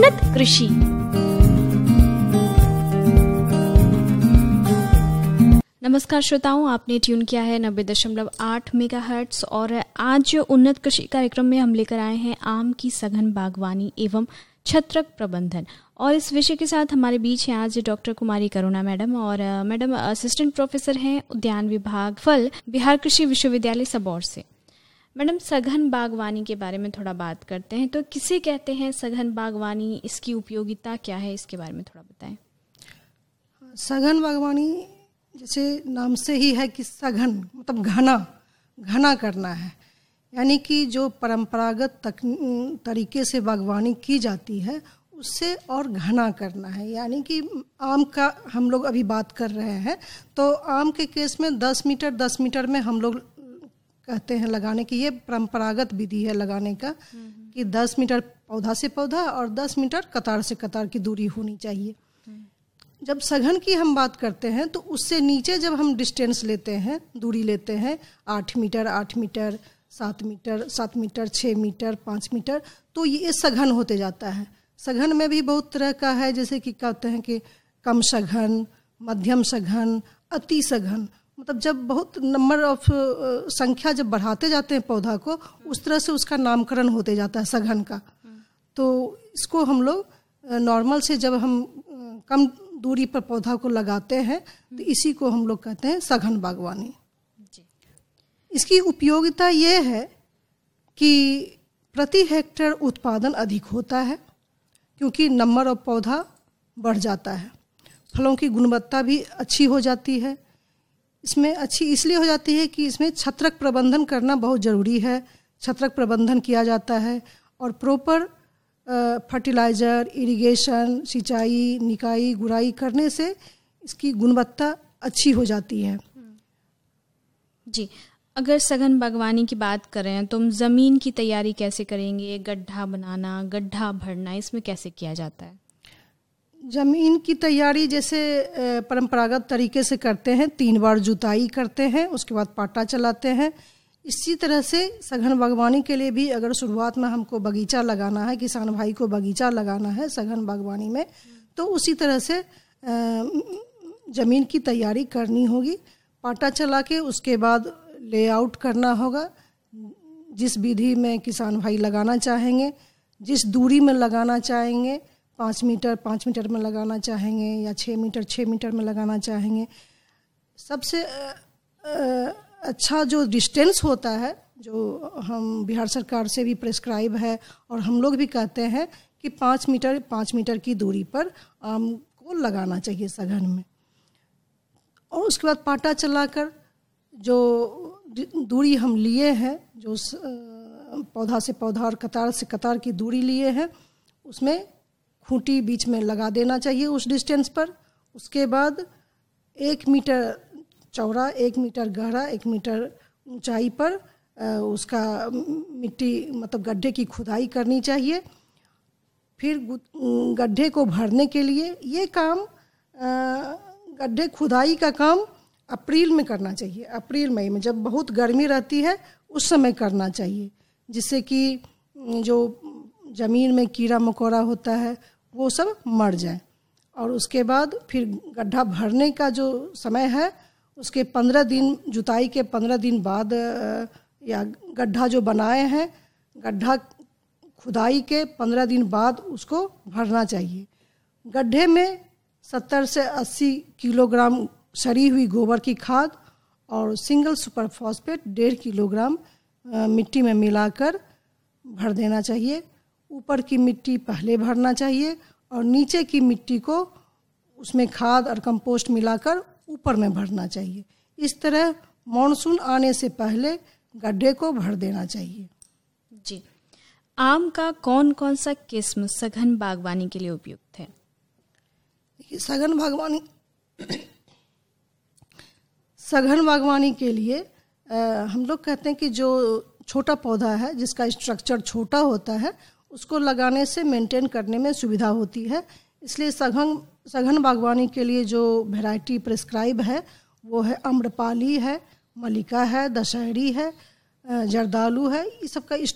उन्नत कृषि। नमस्कार श्रोताओं, आपने ट्यून किया है 90.8 मेगाहर्ट्ज और आज उन्नत कृषि कार्यक्रम में हम लेकर आए हैं आम की सघन बागवानी एवं छत्रक प्रबंधन। और इस विषय के साथ हमारे बीच हैं आज डॉक्टर कुमारी करुणा मैडम। और मैडम असिस्टेंट प्रोफेसर हैं उद्यान विभाग फल, बिहार कृषि विश्वविद्यालय सबौर से। मैडम, सघन बागवानी के बारे में थोड़ा बात करते हैं। तो किसे कहते हैं सघन बागवानी, इसकी उपयोगिता क्या है, इसके बारे में थोड़ा बताएं। सघन बागवानी जैसे नाम से ही है कि सघन मतलब घना करना है, यानी कि जो परंपरागत तरीके से बागवानी की जाती है उससे और घना करना है। यानी कि आम का हम लोग अभी बात कर रहे हैं, तो आम के केस में 10 मीटर में हम लोग कहते हैं लगाने की। ये परंपरागत विधि है लगाने का कि 10 मीटर पौधा से पौधा और 10 मीटर कतार से कतार की दूरी होनी चाहिए। जब सघन की हम बात करते हैं तो उससे नीचे जब हम डिस्टेंस लेते हैं, दूरी लेते हैं 8 मीटर, 7 मीटर, 6 मीटर, 5 मीटर, तो ये सघन होते जाता है। सघन में भी बहुत तरह का है, जैसे कि कहते हैं कि कम सघन, मध्यम सघन, अति सघन। मतलब जब बहुत नंबर ऑफ संख्या जब बढ़ाते जाते हैं पौधा को, उस तरह से उसका नामकरण होते जाता है सघन का। तो इसको हम लोग नॉर्मल से जब हम कम दूरी पर पौधा को लगाते हैं तो इसी को हम लोग कहते हैं सघन बागवानी। इसकी उपयोगिता ये है कि प्रति हेक्टेयर उत्पादन अधिक होता है, क्योंकि नंबर ऑफ पौधा बढ़ जाता है। फलों की गुणवत्ता भी अच्छी हो जाती है। इसमें अच्छी इसलिए हो जाती है कि इसमें छत्रक प्रबंधन करना बहुत ज़रूरी है। छत्रक प्रबंधन किया जाता है और प्रॉपर फर्टिलाइज़र, इरिगेशन, सिंचाई, निकाई, गुड़ाई करने से इसकी गुणवत्ता अच्छी हो जाती है। जी, अगर सघन बागवानी की बात करें तो हम ज़मीन की तैयारी कैसे करेंगे? गड्ढा बनाना, गड्ढा भरना, इसमें कैसे किया जाता है? ज़मीन की तैयारी जैसे परंपरागत तरीके से करते हैं, 3 बार जुताई करते हैं, उसके बाद पाटा चलाते हैं। इसी तरह से सघन बागवानी के लिए भी अगर शुरुआत में हमको बगीचा लगाना है, किसान भाई को बगीचा लगाना है सघन बागवानी में, तो उसी तरह से ज़मीन की तैयारी करनी होगी। पाटा चला के उसके बाद लेआउट करना होगा, जिस विधि में किसान भाई लगाना चाहेंगे, जिस दूरी में लगाना चाहेंगे, 5 मीटर में लगाना चाहेंगे या 6 मीटर में लगाना चाहेंगे। सबसे अच्छा जो डिस्टेंस होता है, जो हम बिहार सरकार से भी प्रेस्क्राइब है और हम लोग भी कहते हैं कि 5 मीटर की दूरी पर आम को लगाना चाहिए सघन में। और उसके बाद पाटा चलाकर जो दूरी हम लिए हैं, जो पौधा से पौधा और कतार से कतार की दूरी लिए हैं, उसमें खूंटी बीच में लगा देना चाहिए उस डिस्टेंस पर। उसके बाद 1 मीटर चौड़ा, 1 मीटर गहरा, 1 मीटर ऊंचाई पर उसका मिट्टी मतलब गड्ढे की खुदाई करनी चाहिए। फिर गड्ढे को भरने के लिए ये काम, गड्ढे खुदाई का काम अप्रैल में करना चाहिए। अप्रैल मई में जब बहुत गर्मी रहती है उस समय करना चाहिए, जिससे कि जो ज़मीन में कीड़ा मकोड़ा होता है वो सब मर जाए। और उसके बाद फिर गड्ढा भरने का जो समय है, उसके 15 दिन, जुताई के 15 दिन बाद या गड्ढा जो बनाए हैं, गड्ढा खुदाई के 15 दिन बाद उसको भरना चाहिए। गड्ढे में 70 से 80 किलोग्राम सड़ी हुई गोबर की खाद और सिंगल सुपर फॉस्फेट 1.5 किलोग्राम मिट्टी में मिलाकर भर देना चाहिए। ऊपर की मिट्टी पहले भरना चाहिए और नीचे की मिट्टी को उसमें खाद और कंपोस्ट मिलाकर ऊपर में भरना चाहिए। इस तरह मॉनसून आने से पहले गड्ढे को भर देना चाहिए। जी, आम का कौन कौन सा किस्म सघन बागवानी के लिए उपयुक्त है? सघन बागवानी के लिए हम लोग कहते हैं कि जो छोटा पौधा है, जिसका स्ट्रक्चर छोटा होता है, उसको लगाने से मेंटेन करने में सुविधा होती है। इसलिए सघन बागवानी के लिए जो वैरायटी प्रेस्क्राइब है वो है आम्रपाली है, मल्लिका है, दशहरी है, जर्दालू है। इस सब का